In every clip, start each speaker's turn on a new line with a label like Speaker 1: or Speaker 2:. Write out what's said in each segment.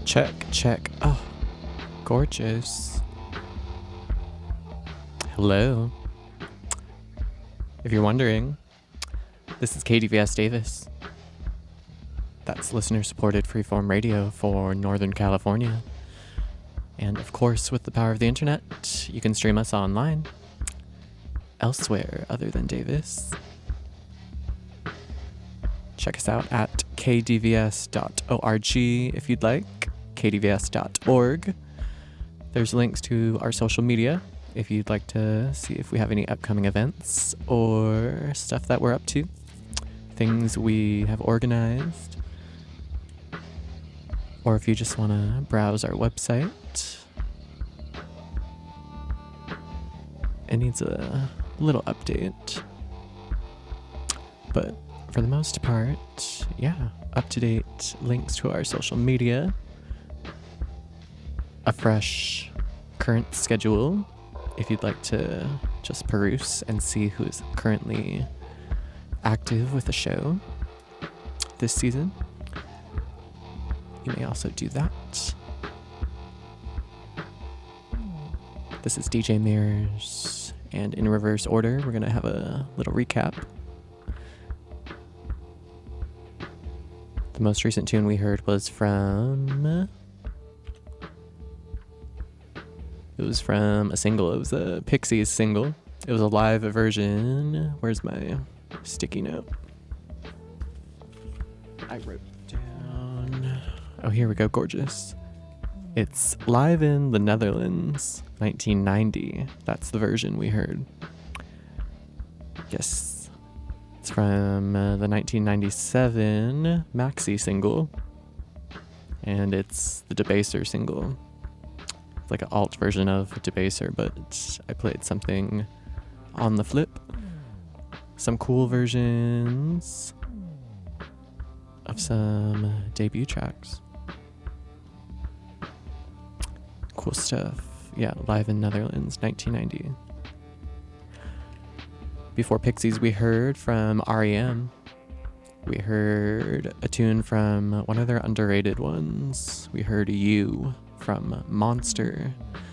Speaker 1: Check. Oh, gorgeous. Hello. If you're wondering, this is KDVS Davis. That's listener-supported freeform radio for Northern California. And of course, with the power of the internet, you can stream us online elsewhere other than Davis. Check us out at kdvs.org if you'd like, kdvs.org. There's links to our social media if you'd like to see if we have any upcoming events or stuff that we're up to, things we have organized, or if you just want to browse our website. It needs a little update, but for the most part, yeah, up-to-date links to our social media, a fresh current schedule if you'd like to just peruse and see who is currently active with the show this season. You may also do that. This is DJ Mirrors, and in reverse order, we're going to have a little recap. The most recent tune we heard was from... It was from a single. It was a Pixies single. It was a live version. Where's my sticky note? I wrote down... Oh, here we go. Gorgeous. It's live in the Netherlands, 1990. That's the version we heard. Yes. It's from the 1997 maxi single. And it's the Debaser single. It's like an alt version of Debaser, but I played something on the flip. Some cool versions of some debut tracks. Cool stuff. Yeah, live in Netherlands, 1990. Before Pixies, we heard from R.E.M. We heard a tune from one of their underrated ones. We heard You from Monster.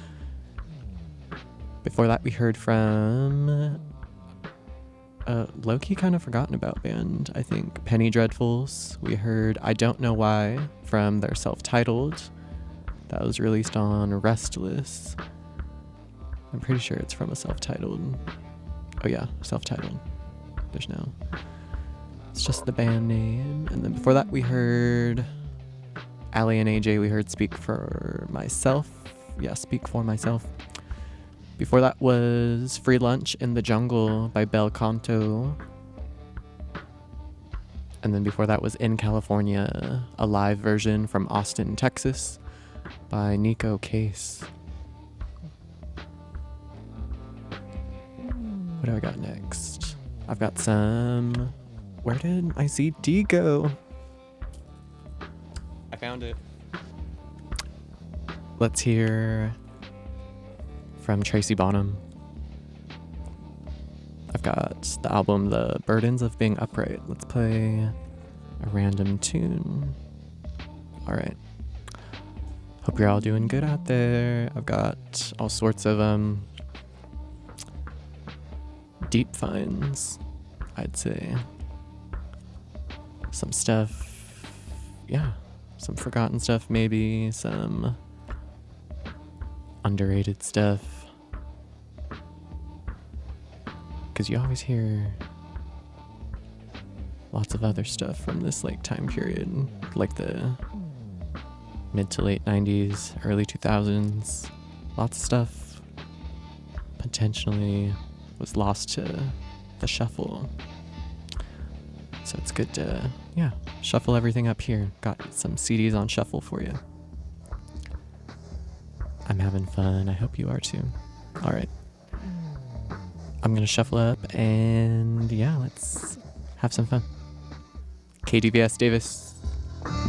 Speaker 1: Before that, we heard from a low-key kind of forgotten about band, I think, Penny Dreadfuls. We heard I Don't Know Why from their self-titled. That was released on Restless. I'm pretty sure it's from a self-titled. Oh yeah, self-titled. There's no... It's just the band name. And then before that, we heard Ali and AJ. We heard Speak for Myself. Yeah, Speak for Myself. Before that was Free Lunch in the Jungle by Bel Canto. And then before that was In California, a live version from Austin, Texas by Nico Case. What do I got next? I've got some... Where did my CD go? I found it. Let's hear from Tracy Bonham. I've got the album The Burdens of Being Upright. Let's play a random tune. Alright. Hope you're all doing good out there. I've got all sorts of deep finds, I'd say. Some stuff, yeah, some forgotten stuff maybe, some underrated stuff. Because you always hear lots of other stuff from this like time period, like the mid to late 90s, early 2000s. Lots of stuff potentially was lost to the shuffle. So it's good to, yeah, shuffle everything up here. Got some CDs on shuffle for you. I'm having fun. I hope you are too. All right. I'm going to shuffle up and yeah, let's have some fun. KDVS Davis.